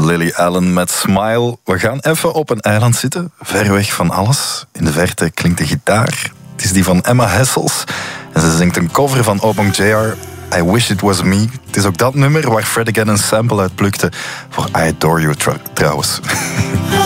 Lily Allen met Smile. We gaan even op een eiland zitten, ver weg van alles. In de verte klinkt de gitaar. Het is die van Emma Hessels. En ze zingt een cover van Obong J.R. I Wish It Was Me. Het is ook dat nummer waar Fred again een sample uit plukte voor I Adore You trouwens.